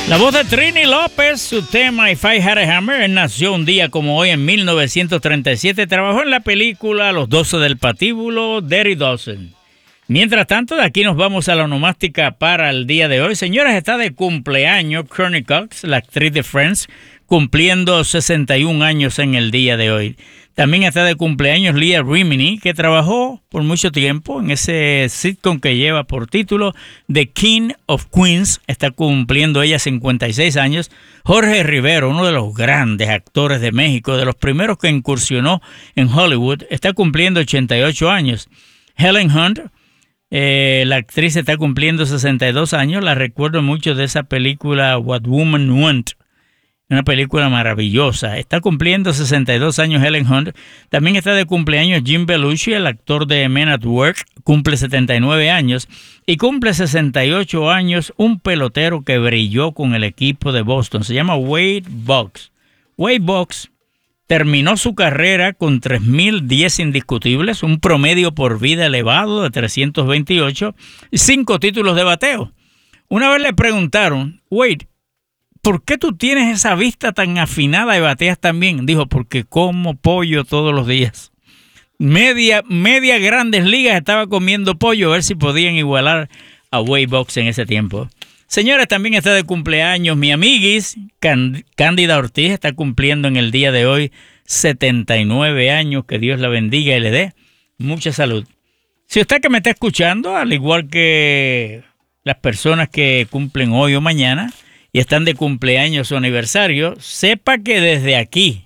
La voz de Trini López, su tema If I Had a Hammer. Él nació un día como hoy en 1937. Trabajó en la película Los 12 del Patíbulo, Dirty Dozen. Mientras tanto, de aquí nos vamos a la onomástica para el día de hoy. Señores, está de cumpleaños Courtney Cox, la actriz de Friends, cumpliendo 61 años en el día de hoy. También está de cumpleaños Leah Remini, que trabajó por mucho tiempo en ese sitcom que lleva por título The King of Queens. Está cumpliendo ella 56 años. Jorge Rivero, uno de los grandes actores de México, de los primeros que incursionó en Hollywood, está cumpliendo 88 años. Helen Hunt, la actriz, está cumpliendo 62 años. La recuerdo mucho de esa película What Women Want. Una película maravillosa. Está cumpliendo 62 años Helen Hunt. También está de cumpleaños Jim Belushi, el actor de Men at Work. Cumple 79 años. Y cumple 68 años un pelotero que brilló con el equipo de Boston. Se llama Wade Boggs. Wade Boggs terminó su carrera con 3.010 indiscutibles, un promedio por vida elevado de 328 y 5 títulos de bateo. Una vez le preguntaron, Wade, ¿por qué tú tienes esa vista tan afinada y bateas tan bien? Dijo, porque como pollo todos los días. Media Grandes Ligas estaba comiendo pollo, a ver si podían igualar a Wade Boggs en ese tiempo. Señores, también está de cumpleaños mi amiguis, Cándida Ortiz, está cumpliendo en el día de hoy 79 años. Que Dios la bendiga y le dé mucha salud. Si usted que me está escuchando, al igual que las personas que cumplen hoy o mañana, y están de cumpleaños o aniversario, sepa que desde aquí,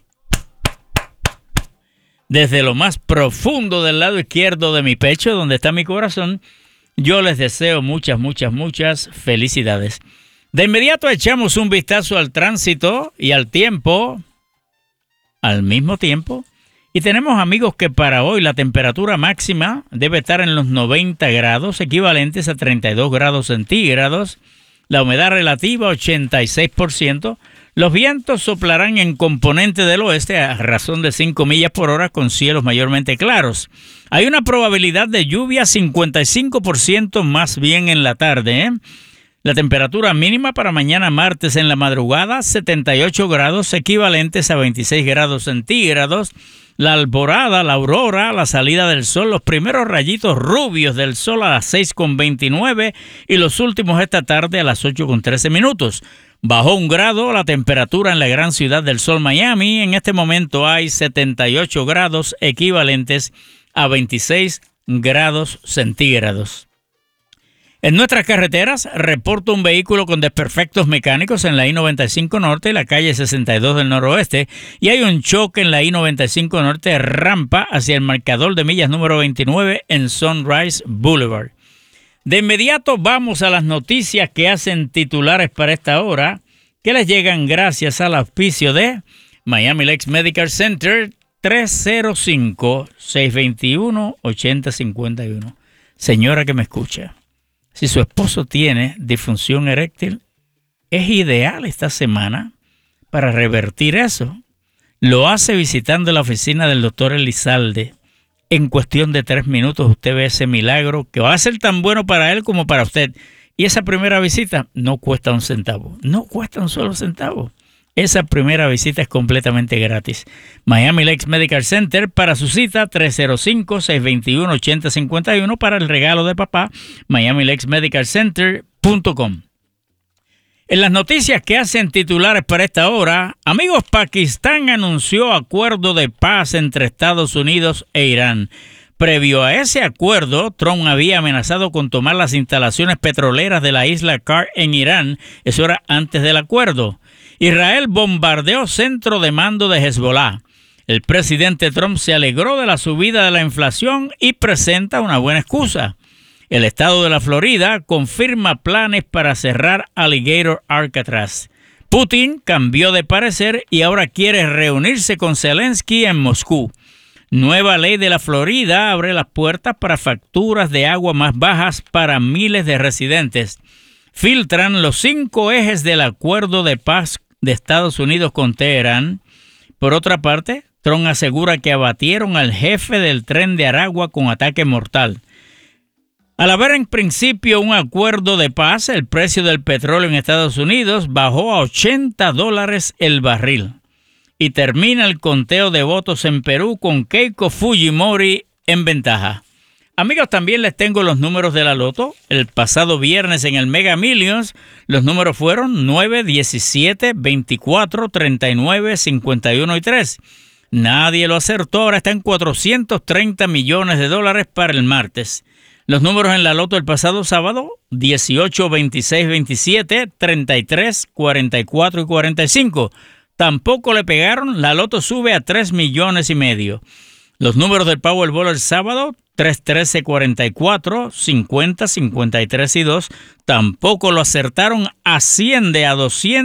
desde lo más profundo del lado izquierdo de mi pecho, donde está mi corazón, yo les deseo muchas, muchas, muchas felicidades. De inmediato echamos un vistazo al tránsito y al tiempo, al mismo tiempo, y tenemos, amigos, que para hoy la temperatura máxima debe estar en los 90 grados, equivalentes a 32 grados centígrados. La humedad relativa 86%. Los vientos soplarán en componente del oeste a razón de 5 millas por hora con cielos mayormente claros. Hay una probabilidad de lluvia 55% más bien en la tarde. La temperatura mínima para mañana martes en la madrugada 78 grados equivalentes a 26 grados centígrados. La alborada, la aurora, la salida del sol, los primeros rayitos rubios del sol a las 6:29 y los últimos esta tarde a las 8:13. Bajó 1 grado la temperatura en la gran ciudad del sol, Miami. En este momento hay 78 grados equivalentes a 26 grados centígrados. En nuestras carreteras, reporta un vehículo con desperfectos mecánicos en la I-95 Norte y la calle 62 del Noroeste, y hay un choque en la I-95 Norte rampa hacia el marcador de millas número 29 en Sunrise Boulevard. De inmediato vamos a las noticias que hacen titulares para esta hora, que les llegan gracias al auspicio de Miami Lakes Medical Center, 305-621-8051. Señora que me escucha, si su esposo tiene disfunción eréctil, es ideal esta semana para revertir eso. Lo hace visitando la oficina del doctor Elizalde. En cuestión de 3 minutos usted ve ese milagro que va a ser tan bueno para él como para usted. Y esa primera visita no cuesta un centavo. No cuesta un solo centavo. Esa primera visita es completamente gratis. Miami Lakes Medical Center, para su cita 305-621-8051 para el regalo de papá, MiamiLakesMedicalCenter.com. En las noticias que hacen titulares para esta hora, amigos, Pakistán anunció acuerdo de paz entre Estados Unidos e Irán. Previo a ese acuerdo, Trump había amenazado con tomar las instalaciones petroleras de la isla Kar en Irán. Eso era antes del acuerdo. Israel bombardeó centro de mando de Hezbollah. El presidente Trump se alegró de la subida de la inflación y presenta una buena excusa. El estado de la Florida confirma planes para cerrar Alligator Alcatraz. Putin cambió de parecer y ahora quiere reunirse con Zelensky en Moscú. Nueva ley de la Florida abre las puertas para facturas de agua más bajas para miles de residentes. Filtran los 5 ejes del acuerdo de paz de Estados Unidos con Teherán. Por otra parte, Trump asegura que abatieron al jefe del tren de Aragua con ataque mortal. Al haber en principio un acuerdo de paz, el precio del petróleo en Estados Unidos bajó a $80 el barril. Y termina el conteo de votos en Perú con Keiko Fujimori en ventaja. Amigos, también les tengo los números de la loto. El pasado viernes en el Mega Millions, los números fueron 9, 17, 24, 39, 51 y 3. Nadie lo acertó, ahora está en $430 millones para el martes. Los números en la loto el pasado sábado, 18, 26, 27, 33, 44 y 45. Tampoco le pegaron, la loto sube a 3,5 millones. Los números del Powerball el sábado, 3, 13, 44, 50, 53 y 2, tampoco lo acertaron, asciende a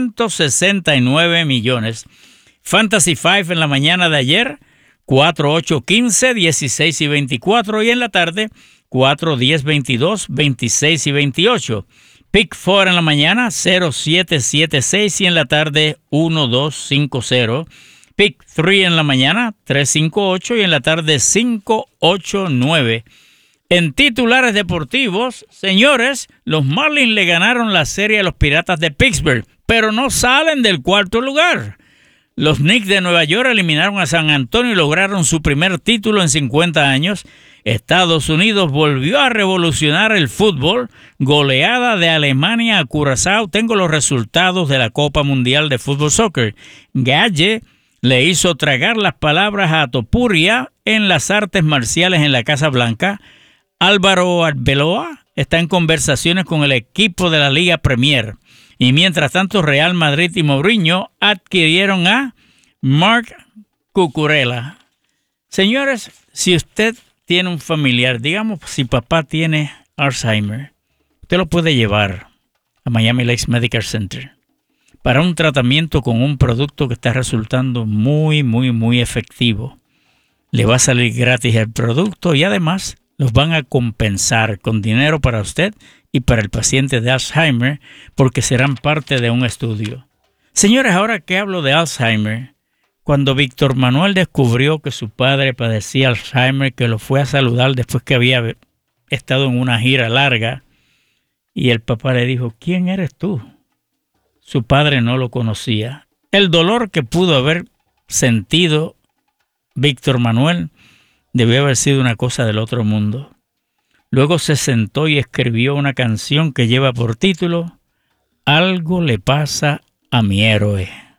269 millones. Fantasy 5 en la mañana de ayer, 4, 8, 15, 16 y 24, y en la tarde, 4, 10, 22, 26 y 28. Pick 4 en la mañana, 0, 7, 7, 6 y en la tarde, 1, 2, 5, 0. Pick 3 en la mañana, 3, 5, 8 y en la tarde, 5, 8, 9. En titulares deportivos, señores, los Marlins le ganaron la serie a los Piratas de Pittsburgh, pero no salen del cuarto lugar. Los Knicks de Nueva York eliminaron a San Antonio y lograron su primer título en 50 años. Estados Unidos volvió a revolucionar el fútbol. Goleada de Alemania a Curazao. Tengo los resultados de la Copa Mundial de Fútbol Soccer. Galle le hizo tragar las palabras a Topuria en las artes marciales en la Casa Blanca. Álvaro Arbeloa está en conversaciones con el equipo de la Liga Premier. Y mientras tanto, Real Madrid y Mourinho adquirieron a Marc Cucurella. Señores, si usted tiene un familiar, digamos, si papá tiene Alzheimer, usted lo puede llevar a Miami Lakes Medical Center para un tratamiento con un producto que está resultando muy efectivo. Le va a salir gratis el producto y además los van a compensar con dinero para usted y para el paciente de Alzheimer porque serán parte de un estudio. Señores, ahora que hablo de Alzheimer, cuando Víctor Manuel descubrió que su padre padecía Alzheimer, que lo fue a saludar después que había estado en una gira larga, y el papá le dijo, ¿quién eres tú? Su padre no lo conocía. El dolor que pudo haber sentido Víctor Manuel debió haber sido una cosa del otro mundo. Luego se sentó y escribió una canción que lleva por título Algo le pasa a mi héroe.